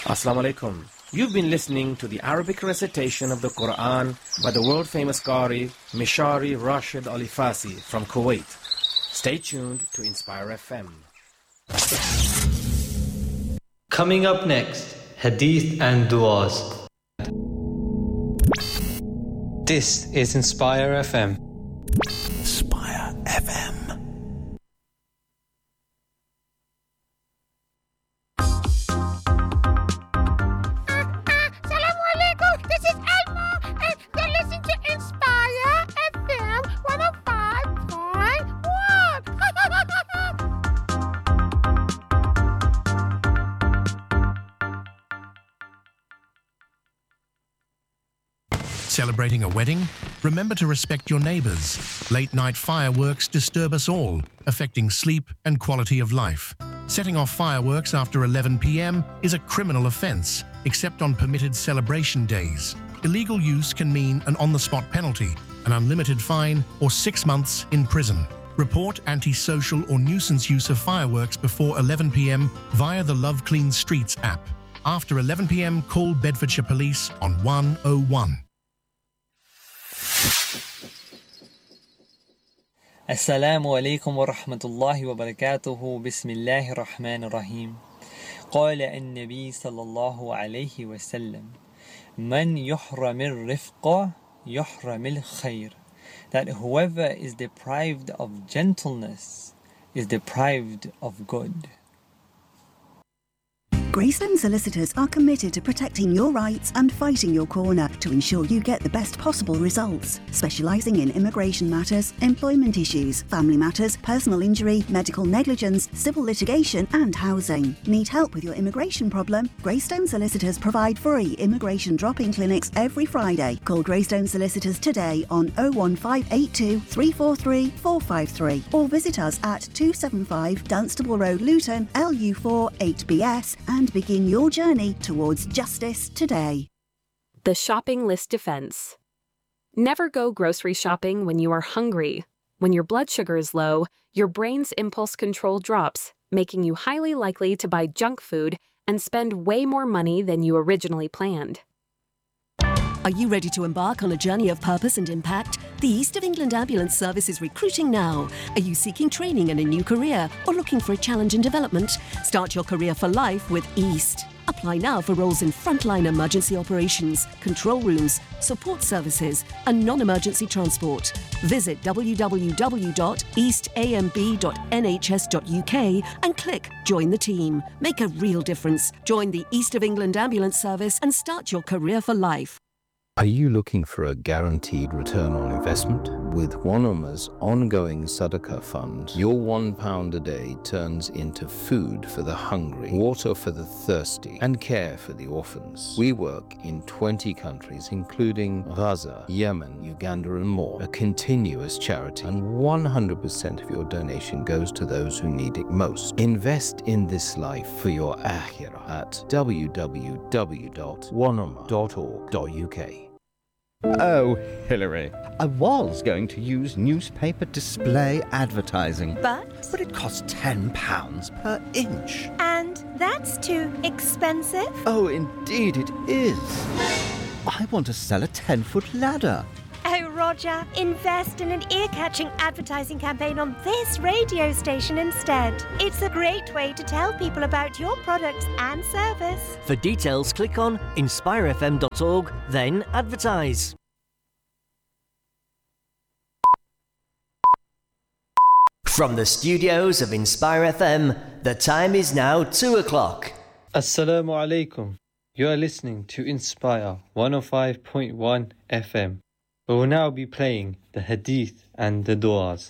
Assalamu alaikum. You've been listening to the Arabic recitation of the Quran by the world-famous Qari Mishari Rashid Alifasi from Kuwait. Stay tuned to Inspire FM. Coming up next, Hadith and Du'as. This is Inspire FM. Inspire FM. Celebrating a wedding? Remember to respect your neighbors. Late-night fireworks disturb us all, affecting sleep and quality of life. Setting off fireworks after 11 p.m. is a criminal offense, except on permitted celebration days. Illegal use can mean an on-the-spot penalty, an unlimited fine, or 6 months in prison. Report antisocial or nuisance use of fireworks before 11 p.m. via the Love Clean Streets app. After 11 p.m., call Bedfordshire Police on 101. السلام عليكم ورحمة الله وبركاته بسم الله الرحمن الرحيم قال النبي صلى الله عليه وسلم من يحرم الرفق يحرم الخير, that whoever is deprived of gentleness is deprived of good. Greystone Solicitors are committed to protecting your rights and fighting your corner to ensure you get the best possible results. Specialising in immigration matters, employment issues, family matters, personal injury, medical negligence, civil litigation and housing. Need help with your immigration problem? Greystone Solicitors provide free immigration drop-in clinics every Friday. Call Greystone Solicitors today on 01582 343 453 or visit us at 275 Dunstable Road, Luton, LU4 8BS and begin your journey towards justice today. The Shopping List Defense. Never go grocery shopping when you are hungry. When your blood sugar is low, your brain's impulse control drops, making you highly likely to buy junk food and spend way more money than you originally planned. Are you ready to embark on a journey of purpose and impact? The East of England Ambulance Service is recruiting now. Are you seeking training and a new career or looking for a challenge in development? Start your career for life with East. Apply now for roles in frontline emergency operations, control rooms, support services and non-emergency transport. Visit www.eastamb.nhs.uk and click Join the Team. Make a real difference. Join the East of England Ambulance Service and start your career for life. Are you looking for a guaranteed return on investment? With One ongoing Sadaqah fund, your £1 a day turns into food for the hungry, water for the thirsty, and care for the orphans. We work in 20 countries, including Gaza, Yemen, Uganda, and more. A continuous charity, and 100% of your donation goes to those who need it most. Invest in this life for your akhirah at www.wanoma.org.uk. Oh, Hilary, I was going to use newspaper display advertising. But it costs £10 per inch. And that's too expensive? Oh, indeed it is. I want to sell a 10-foot ladder. Oh, Roger, invest in an ear-catching advertising campaign on this radio station instead. It's a great way to tell people about your products and service. For details, click on inspirefm.org, then advertise. From the studios of Inspire FM, the time is now 2 o'clock. Assalamu alaikum. You are listening to Inspire 105.1 FM. We will now be playing the Hadith and the Du'as.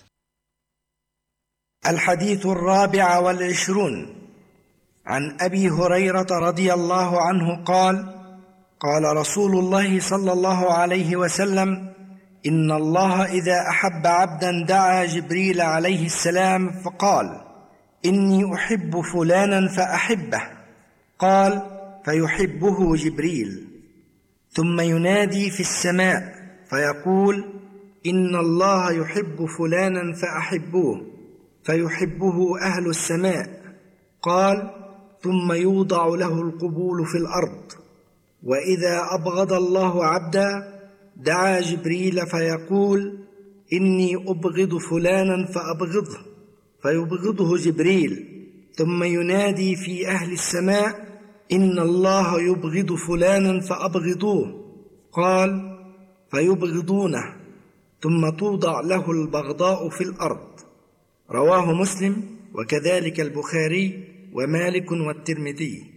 الحديث الرابع والعشرون عن أبي هريرة رضي الله عنه قال قال رسول الله صلى الله عليه وسلم إن الله إذا أحب عبدا دعا جبريل عليه السلام فقال إني أحب فلانا فأحبه قال فيحبه جبريل ثم ينادي في السماء فيقول إن الله يحب فلانا فأحبوه فيحبه أهل السماء قال ثم يوضع له القبول في الأرض. وإذا أبغض الله عبدا دعا جبريل فيقول إني أبغض فلانا فأبغضه، فيبغضه جبريل، ثم ينادي في أهل السماء إن الله يبغض فلانا فأبغضوه، قال فيبغضونه، ثم توضع له البغضاء في الأرض. رواه مسلم وكذلك البخاري ومالك والترمذي.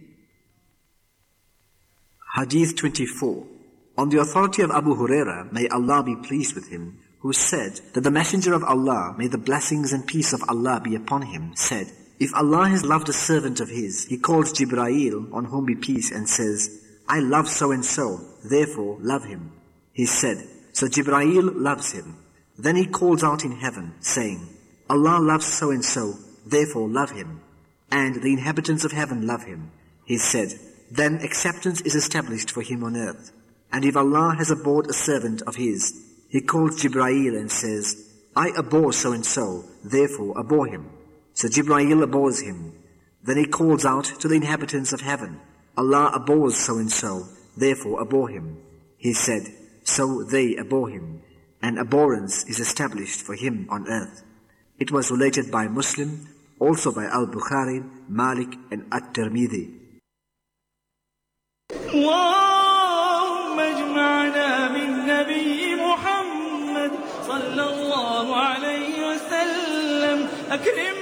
Hadith 24. On the authority of Abu Huraira, may Allah be pleased with him, who said that the Messenger of Allah, may the blessings and peace of Allah be upon him, said, if Allah has loved a servant of his, he calls Jibraeel, on whom be peace, and says, I love so-and-so, therefore love him. He said, so Jibraeel loves him. Then he calls out in heaven, saying, Allah loves so-and-so, therefore love him. And the inhabitants of heaven love him. He said, then acceptance is established for him on earth. And if Allah has abhorred a servant of his, he calls Jibraeel and says, I abhor so-and-so, therefore abhor him. So Jibraeel abhors him. Then he calls out to the inhabitants of heaven, Allah abhors so-and-so, therefore abhor him. He said, so they abhor him, and abhorrence is established for him on earth. It was related by Muslim, also by Al-Bukhari, Malik, and At-Tirmidhi. اللهم اجمعنا بالنبي محمد صلى الله عليه وسلم أكرم